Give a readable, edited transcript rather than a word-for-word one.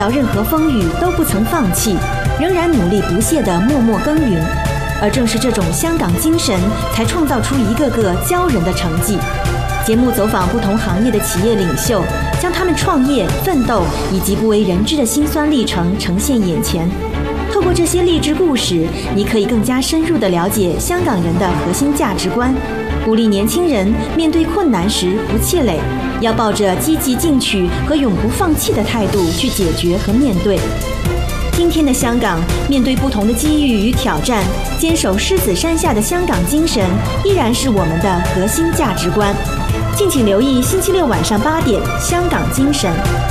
到任何风雨都不曾放弃，仍然努力不懈地默默耕耘。而正是这种香港精神，才创造出一个个骄人的成绩。节目走访不同行业的企业领袖，将他们创业、奋斗以及不为人知的辛酸历程呈现眼前。透过这些励志故事，你可以更加深入地了解香港人的核心价值观，鼓励年轻人面对困难时不气馁，要抱着积极进取和永不放弃的态度去解决和面对。今天的香港，面对不同的机遇与挑战，坚守狮子山下的香港精神，依然是我们的核心价值观。敬请留意星期六晚上8点，《香港精神》。